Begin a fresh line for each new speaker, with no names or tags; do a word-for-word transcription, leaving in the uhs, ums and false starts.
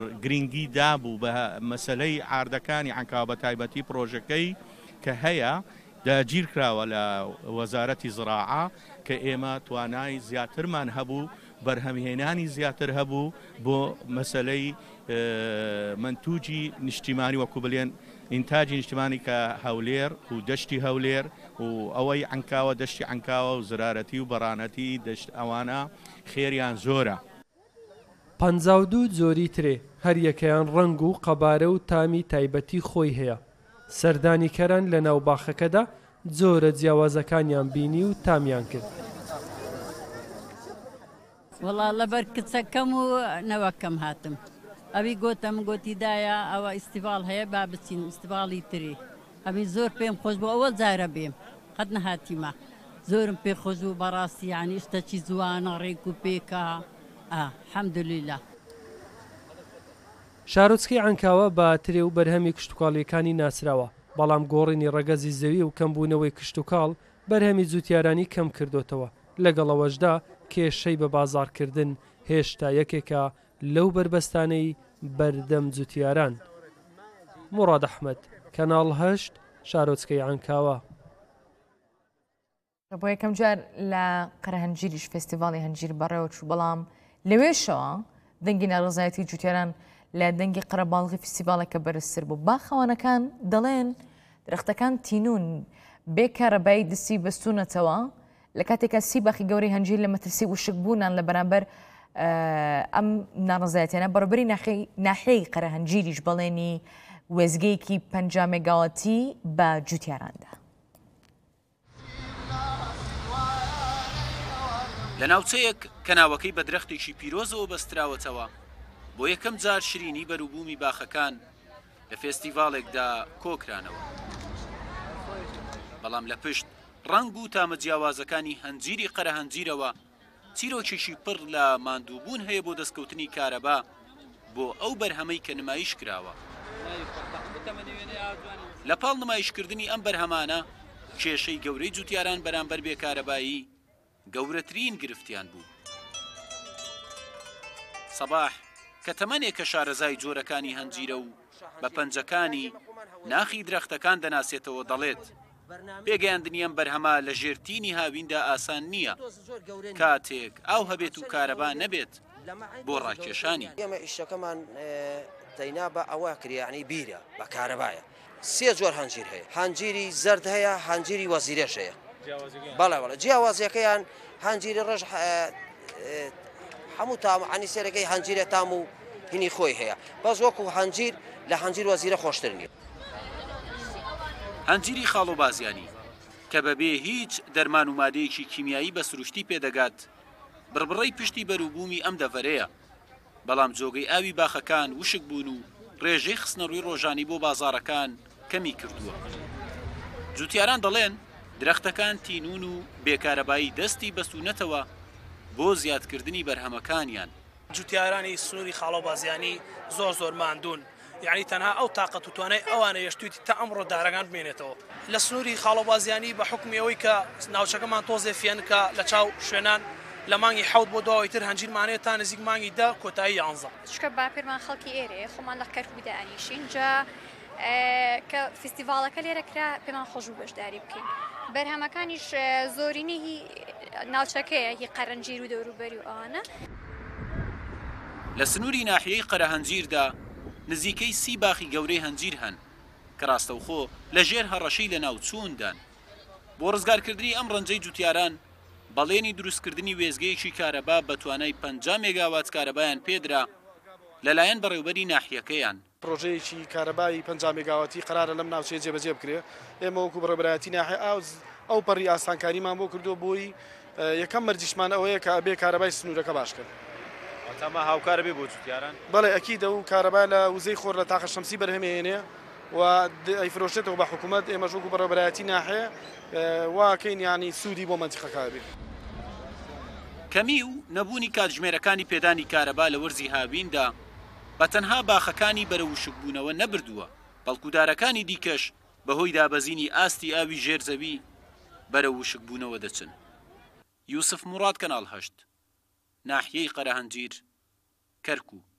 گرنگی دابوو بە مەسەلەی ئاردەکانی عنکاو بە تایبەتی پرۆژەکەی کە هەیە داگیر کراوە لە وەزارەتی زراعە کە ئێمە توانای زیاترمان هەبوو بەرهەمهێنانی زیاتر هەبوو بۆ مەسەلەی منتوجی نیشتیمانی وەکو بڵێن ئینتاجی نیشتیمانی کە هەولێر و دەشتی هەولێر و ئەوەی عنکاوە دەشتی عنکاوە و زرارەتی و بەڕانەتی دەشت ئەوانە خێریان زۆرە.
پەنجا و دوو جۆری ترێ هەر یەکەیان ڕنگ و قەبارە و تامی تایبەتی خۆی هەیە. سەردانیکەران لە ناو باخەکەدا جۆرە جیاوازەکانیان بینی و تامیان کرد.
وەڵا لەبەر کچەکەم و نەوەکەم هاتم. ئەوی گۆتەم گۆتیدایە ئەوە ئیسیڤال هەیە با بچین ئیسیڤاڵی تری. ئەوی زۆر پێم خۆش بۆ ئەوە جارە بێم قەت نەهاتیمە. زۆرم پێ خۆش و بەڕاستی یعنی شتێکی جوانە ڕێک و پێکە حەمدوللیلە.
شارۆچکەی عنکاوە بە ترێ و بەرهەمی کشتتوکاڵیەکانی ناسراوە، بەڵام گۆڕینی ڕەگەزی زەوی و کەمبوونەوەی کشتتوکاڵ بەرهەمی جوتیارانی کەم کردوتەوە. لەگەڵەوەشدا کێشەی بە بازارکردن هێشتا یەکێکە لەو بربەستانەی بەردەم جوتیاران. موڕاد ئەحمەد، کەناڵ هەشت، شارۆچکەی عنکاوە.
بۆ یەکەم جار لە قەرە هەنجیریش فێستیڤاڵی هەنجیر بەڕێوە چوو، بەڵام لەوێشەوە دەنگی ناڕزایەتی جوتیاران لە دەنگی قەرەباڵغی فستیڤالەکە بەرزتر بوو. باخەوانەکان دەڵێن درەختەکان تینون بێ کارەبایی دەستی بەستونەتەوە لە کاتێکە سی باخی گەورەی هەنجیر لە مەترسی وشک بوونان لە بەرامبەر ئەم ناڕزایەتیانە. بەڕێوەبەری ناحیەی قەرە هەنجیریش بەڵێنی وێزگەیەکی پەنجا مێگاوەتی بە جوتیاراندا.
لە ناوچەیەک کە ناوەکەی بە درەختێکی پیرۆزەوە بەستراوەتەوە بۆ یەکەم جار شرینی بەروبوومی باخەکان لە فێستیڤالێکدا کۆکرانەوە. بەڵام لە پشت ڕنگ و تامە جیاوازەکانی هەنجیری قەرە هەنجیرەوە چیرۆکێکی پڕ لە ماندووبوون هەیە بۆ دەستکەوتنی کارەبا بۆ ئەو بەرهەمەی کە نمایش کراوە. لە پاڵ نمایشکردنی ئەم بەرهەمانە کێشەی گەورەی جوتیاران بەرامبەر بێکارەبایی گەورەترین گرفتیان بوو. سەباح کە تەمەنێکە شارەزای جۆرەکانی هەنجیرە و بە پەنجەکانی ناخی درەختەکان دەناسێتەوە دەڵێت پێگەیاندنیەم بەرهەمە لە ژێرتینی هاویندا ئاسان نییە، کاتێک ئاو هەبێت و کارەبا نەبێت بۆ ڕاکێشانی.
ئێمە ئیشەکەمان دەینا بە ئەوە کریانی بیرە بە کارەبایە. سێ جۆر هەنجیر هەیە، هەنجیری زەرد هەیە، هەنجیری وەزیرەش هەیە. بەڵێ وەڵە جیاوازیەکەیان هەنجیری ڕەش هەموو تام عنی سێرەکەی هەنجیرە تام و هینی خۆی هەیە، بەس وەکو هەنجیر لە هەنجیر وەزیرە خۆشتر نیە.
هەنجیری خاڵۆبازیانی کە بەبێ هیچ دەرمان و مادەیەکی کیمیایی بە سروشتی پێدەگات بڕبڕەی پشتی بەروبوومی ئەم دەڤەرەیە، بەڵام جۆگەی ئاوی باخەکان وشک بوون و ڕێژەی خستنەڕووی ڕۆژانی بۆ بازارەکان کەمی کردووە. جوتیاران دەڵێن درەختەکان تینون و بێکارەبایی دەستی بەستونەتەوە بۆ زیادکردنی بەرهەمەکانیان.
جوتیارانی سنووری خاڵۆبازیانی زۆر زۆر ماندوون، یعنی تەنها ئەو تااقەت و توانای ئەوانە یەشتویتی تا ئەمڕۆ دارەکان بمێنێتەوە. لە سنووری خاڵۆبازیانی بە حکمیەوەی کە ناوچەکەمان تۆزێ فێنکە لە چاو شوێنان لە مانگی حەوت بۆ داوای تر هەنجیرمانێت تا نزیک مانگی دا کۆتایی یانزە.
چکە باپێرمان خەڵکی ئێرێ خۆمان لە کەرکوبدا ئەنیشین جا کە فستیڤالەکە لێرە کرا پێمان خۆش و بەشداری بکەین. بەرهەمەکانیش زۆرینی هی ناوچەکەیە هی قەرەنجیر و دەوروبەری و ئەوانە.
لە سنووری ناحیەی قەرە هەنجیردا نزیکەی سی باخی گەورەی هەنجیر هەن کە ڕاستەوخۆ لە ژێر هەڕەشەی لە ناوچووندان. بۆ ڕزگارکردنی ئەم ڕەنجەی جوتیاران بەڵێنی دروستکردنی وێزگەیەکی کارەبا بە توانای پەنجا مێگاوات کارەبایان پێدرا لەلایەن بەڕێوەبەری ناحیەکەیان.
پرۆژەیەکی کارەبایی پەنجا مێگاواتی قەرارە لەم ناوچەیە جێبەجێ بکرێ. ئێمە وەکو بەڕێوەبەرایەتی ناحیە ئەو پەڕی ئاسانکاریمان بۆ کردو بۆی یەکەم مەرجیشمان ئەوەیە کە ئەبێ کارەبای سنوورەکە باشکرد.
ئەمە هاوکارە بێ بۆ جوتیاران؟
بەڵێ ئەکیدە و کارەبا لە وزەی خۆر لە تاقە شەمسی بەرهەمێنێ و ئەیفرۆشێتەوە بە حکوومەت. ئێمەش وەکو بەڕێوەبەرایەتی ناحیە واکەین ینی سوودی بۆ مەنتیقەکە بێ.
کەمی و نەبوونی کاتژمێرەکانی پێدانی کارەبا لە وەرزی هاویندا بە تەنها باخەکانی بەرە وشکبوونەوە نەبردووە، بەڵکودارەکانی دیکەش بەهۆی دابەزینی ئاستی ئاوی ژێرزەوی بەرە وشکبوونەوە دەچن. یوسف موڕاد، کەناڵ هەشت، ناحیەی قەرە هەنجیر، کەرکوو.